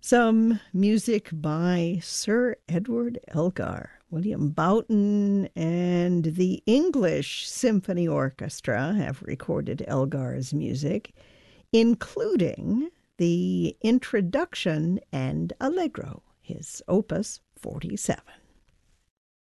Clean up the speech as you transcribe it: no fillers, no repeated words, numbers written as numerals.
Some music by Sir Edward Elgar. William Boughton and the English Symphony Orchestra have recorded Elgar's music, including the introduction and allegro, his opus 47.